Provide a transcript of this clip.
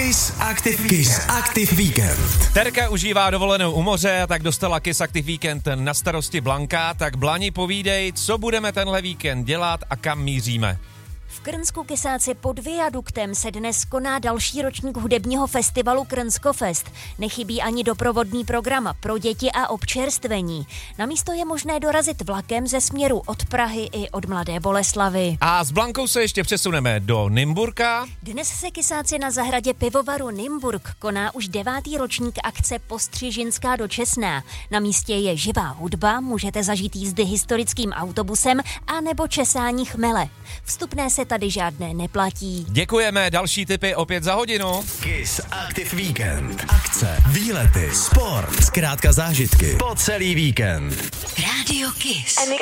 Kiss Active Weekend. Terka užívá dovolenou u moře, tak dostala Kiss Active Weekend na starosti Blanka. Tak Blani, povídej, co budeme tenhle víkend dělat a kam míříme? V Krnsku Kysáci pod viaduktem se dnes koná další ročník hudebního festivalu Krnskofest. Nechybí ani doprovodný program pro děti a občerstvení. Na místo je možné dorazit vlakem ze směru od Prahy i od Mladé Boleslavi. A s Blankou se ještě přesuneme do Nymburka. Dnes se Kysáci na zahradě pivovaru Nymburk koná už 9. ročník akce Postřižinská do Česná. Na místě je živá hudba, můžete zažít jízdy historickým autobusem a nebo česání chmele. Vstupné se tady žádné neplatí. Děkujeme, další tipy opět za hodinu. Kiss Active Weekend. Akce, výlety, sport, zkrátka zážitky po celý víkend. Radio Kiss.